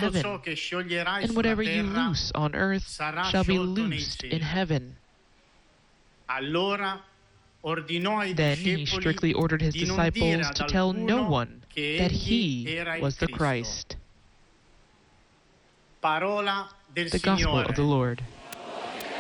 heaven, and whatever you loose on earth shall be loosed in heaven. Then he strictly ordered his disciples to tell no one that he was the Christ. The Gospel of the Lord.